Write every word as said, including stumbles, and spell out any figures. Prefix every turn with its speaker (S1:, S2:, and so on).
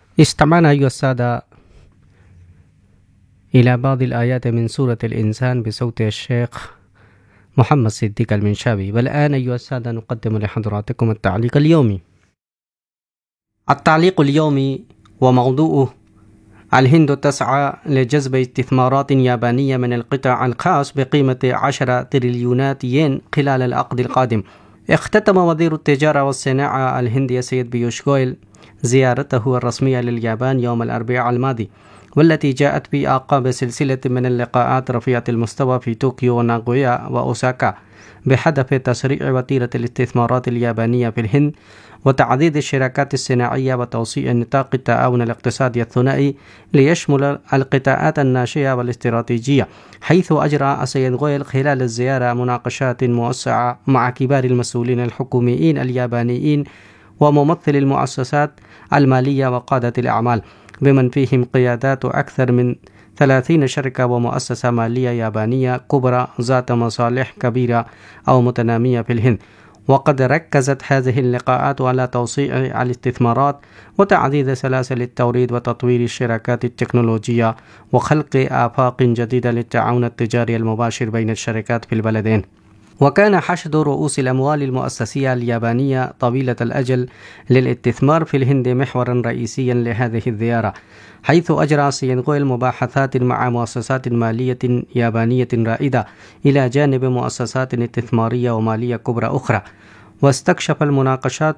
S1: استمعنا أيها السادة إلى بعض الآيات من سورة الإنسان بصوت الشيخ محمد صديق المنشاوي. والآن أيها السادة نقدم لحضراتكم التعليق اليومي. التعليق اليومي وموضوعه: الهند تسعى لجذب استثمارات يابانية من القطاع الخاص بقيمة عشرة تريليونات ين خلال العقد القادم. اختتم وزير التجارة والصناعة الهندي سيد بيوش غويل زيارته الرسمية لليابان يوم الأربعاء الماضي، والتي جاءت في أعقاب سلسلة من اللقاءات رفيعة المستوى في طوكيو وناغويا وأوساكا بهدف تسريع وتيرة الاستثمارات اليابانية في الهند وتعزيز الشراكات الصناعية وتوسيع نطاق التعاون الاقتصادي الثنائي ليشمل القطاعات الناشئة والاستراتيجية، حيث أجرى السيد غويل خلال الزيارة مناقشات موسعة مع كبار المسؤولين الحكوميين اليابانيين وممثل المؤسسات المالية وقادة الأعمال، بمن فيهم قيادات أكثر من ثلاثين شركة ومؤسسة مالية يابانية كبرى ذات مصالح كبيرة أو متنامية في الهند. وقد ركزت هذه اللقاءات على توسيع الاستثمارات وتعزيز سلاسل التوريد وتطوير الشراكات التكنولوجية وخلق آفاق جديدة للتعاون التجاري المباشر بين الشركات في البلدين. وكان حشد رؤوس الأموال المؤسسية اليابانية طويلة الأجل للاستثمار في الهند محورا رئيسيا لهذه الزيارة، حيث أجرى السيد غويل مباحثات مع مؤسسات مالية يابانية رائدة إلى جانب مؤسسات استثمارية ومالية كبرى أخرى. واستكشف المناقشات